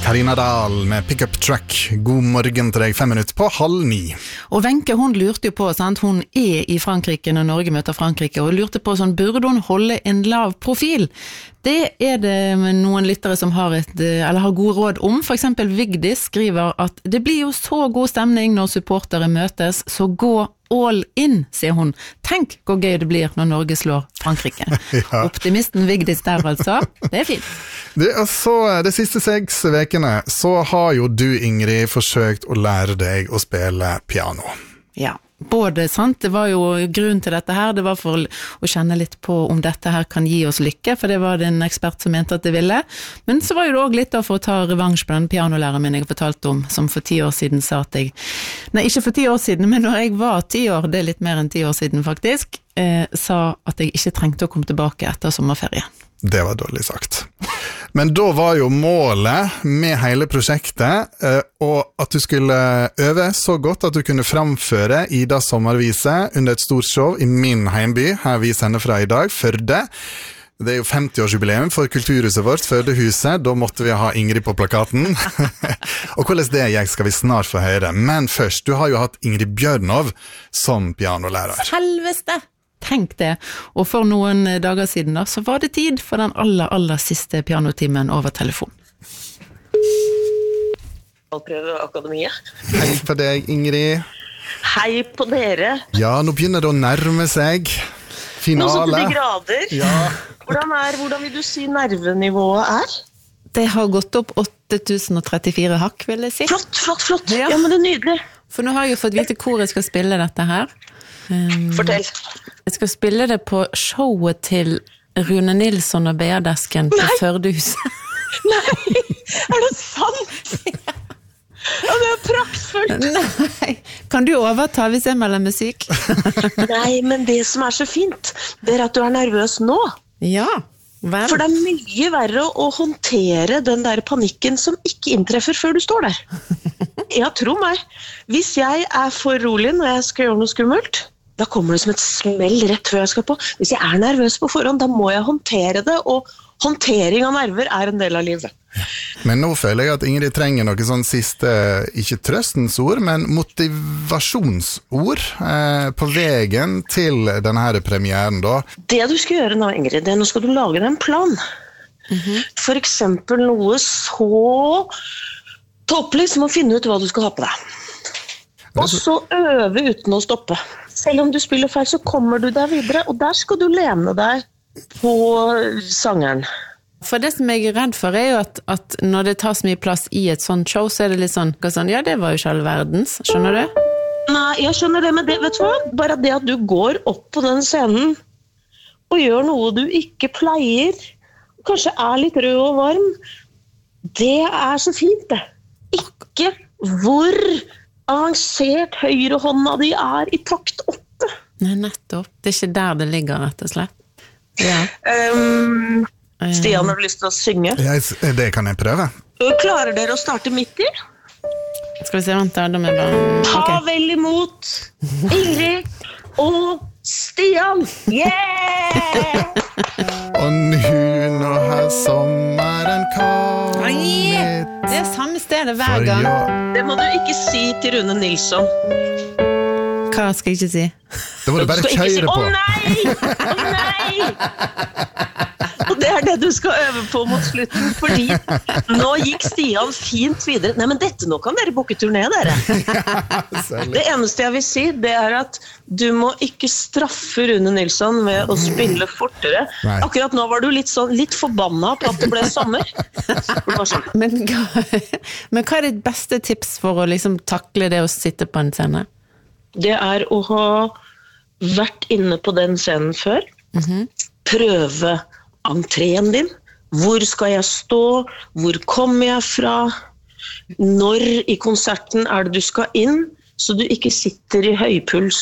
Karina Dahl med Pick Up Truck. God morgen til deg, 5 minutter på 8:30. Og Wenche, hun lurte jo på, sant? Hun I Frankrike når Norge møter Frankrike, og lurte på sånn, burde hun holde en lav profil? Det det noen lyttere som har gode råd om. For eksempel Vigdis skriver at det blir jo så god stemning når supportere møtes, så gå all in, sier hun. Tenk hvor gøy det blir når Norge slår Frankrike. Ja. Optimisten Vigdis der altså, det fint. De siste 6 vekene så har jo du, Ingrid, forsøkt å lære deg å spille piano. Ja, både sant, det var jo grunn til dette her, det var for å kjenne litt på om dette her kan gi oss lykke, for det var det en ekspert som mente at det ville, men så var jo det også litt da for å ta revansj på den pianolæreren min jeg fortalte om, som for 10 år siden sa at ikke for 10 år siden, men når jeg var 10 år, det litt mer enn 10 år siden faktisk, sa at jeg ikke trengte å komme tilbake etter sommerferie. Det var dårlig sagt. Men da var jo målet med hele prosjektet og at du skulle øve så godt at du kunne framføre Ida sommervise under et stort show I min heimby, her vi sender fra I dag, Førde. Det jo 50-årsjubileum for kulturhuset vårt, Førdehuset. Da måtte vi ha Ingrid på plakaten. Og hvordan det skal vi snart få høre. Men først, du har jo hatt Ingrid Bjørnov som pianolærer. Selveste! Tenk det. Og for noen dager siden da, så var det tid for den aller siste pianotimen over telefon. Akademiet. Hei på deg, Ingrid. Hei på dere. Ja, nå begynner det å nærme seg finale. Nå så til de grader. Ja. Hvordan vil du si nervenivået Det har gått opp 8034 hakk, vil jeg si. Flott. Ja, men det nydelig. For nå har jeg jo fått vite hvor jeg skal spille dette her. Fortell. Jeg skal spille det på showet til Rune Nilsson og Beadesken på Førdehuset. Nei, det sant? Ja, det praktfullt. Nei, kan du overta hvis jeg melder musikk? Nei, men det som så fint, det at du nervøs nå. Ja, vel. For det mye verre å håndtere den der panikken som ikke inntreffer før du står der. Ja, tro meg. Hvis jeg for rolig når jeg skal gjøre noe skummelt, da kommer det som et smell rett før jeg skal på. Hvis jeg nervøs på forhånd, da må jeg håndtere det, og håndtering av nerver en del av livet. Men nå føler jeg at Ingrid trenger noe sånn siste, ikke trøstens ord, men motivasjonsord på veien til denne premieren da. Det du skal gjøre nå, Ingrid, nå skal du lage deg en plan. For eksempel noe så tåpelig som å finne ut hva du skal ha på deg. Og så øve uten å stoppe. Selv om du spiller feil, så kommer du deg videre, og der skal du lene deg på sangeren. For det som jeg redd for jo at når det tas mye plass I et sånt show, så det litt sånn, ja, det var jo ikke all verdens, skjønner du? Nei, jeg skjønner det, men det, vet du hva? Bare det at du går opp på den scenen og gjør noe du ikke pleier, kanskje litt rød og varm, det så fint det. Ikke hvor avansert høyrehånda di I takt 8. Nei, nettopp. Det ikke der det ligger, rett og slett. Ja. Stian, har du lyst til å synge? Det kan jeg prøve. Klarer dere å starte midt I? Skal vi se, vent da må jeg bare... Ta vel imot Ingrid og Stian! Yeah! Og nå har sommeren kommet. Det samme stedet hver gang. Det må du ikke si til Rune Nilsson. Hva skal jeg ikke si? Det må du bare kjøre på. Å nei! Og det det du skal øve på mot slutten, fordi nå gikk Stian fint videre. Nei, men nå kan dere boke turné, dere. Det eneste jeg vil si, det at du må ikke straffe Rune Nilsson med å spille fortere. Nei. Akkurat nå var du litt forbannet på at det ble sommer. Men hva ditt beste tips for å liksom takle det å sitte på en scene? Det å ha vært inne på den scenen før. Prøve entreen din. Hvor skal jeg stå? Hvor kommer jeg fra? Når I konserten det du skal inn? Så du ikke sitter I høypuls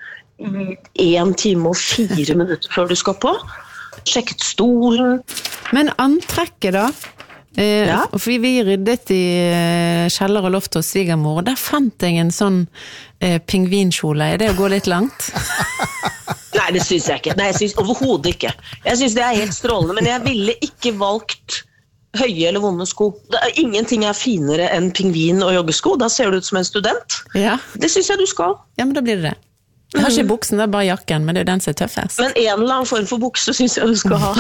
1 time og 4 minutter før du skal på. Sjekket stolen. Men antrekket da? Ja. For vi ryddet I kjeller og loft hos svigermor, og der fant jeg en sånn pingvinkjole. Det å gå litt langt? Nei, det synes jeg ikke. Nei, jeg synes overhodet ikke. Jeg synes det helt strålende, men jeg ville ikke valgt høye eller vonde sko. Ingenting finere enn pingvin og joggesko, da ser du ut som en student. Ja. Det synes jeg du skal. Ja, men da blir det. Jeg har ikke buksen, det bare jakken, men det den som tøffest. Men en eller annen form for bukse synes jeg du skal ha.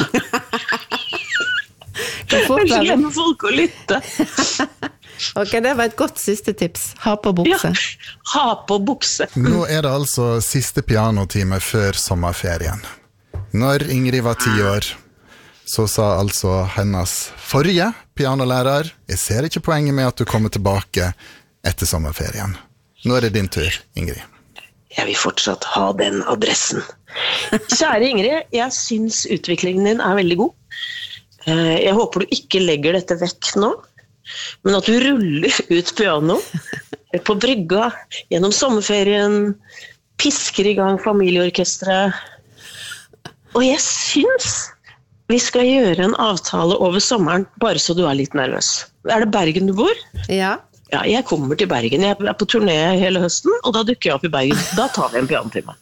Kanskje glemme folk å lytte. Ok, det var et godt siste tips. Ha på bukse. Ja, ha på bukse. Nå det altså siste pianotime før sommerferien. Når Ingrid var 10 år, så sa altså hennes forrige pianolærer, jeg ser ikke poenget med at du kommer tilbake etter sommerferien. Nå det din tur, Ingrid. Jeg vil fortsatt ha den adressen. Kjære Ingrid, jeg synes utviklingen din veldig god. Jeg håper du ikke legger dette vekk nå, men at du ruller ut piano på brygga gjennom sommerferien, pisker i gang familieorkestret. Og jeg synes vi skal gjøre en avtale over sommeren, bare så du litt nervøs. Det Bergen du bor? Ja. Ja, jeg kommer til Bergen. Jeg på turné hele høsten, og da dukker jeg opp i Bergen. Da tar vi en pianotime.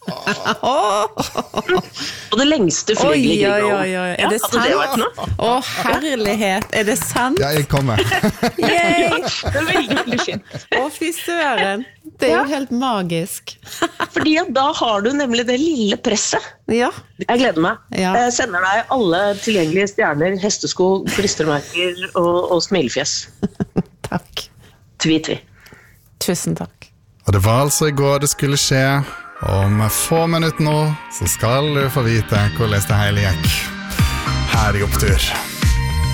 Og det lengste flyget i Grieghallen. Er det sant? Det vært noe? Å, herlighet, er det sant? Ja, jeg kommer. Yay! Det veldig, veldig fint. Å, fy søren. Det jo helt magisk. Fordi at da har du nemlig det lille presset. Ja. Jeg gleder meg. Ja. Jeg sender deg alle tilgjengelige stjerner, hestesko, klistremerker og smilefjes. Takk. Tvi-tvi. Tusen takk. Og det var altså i går det skulle skje. Om få minutter nå, så skal du få vite hvordan det hele gikk her i Opptur.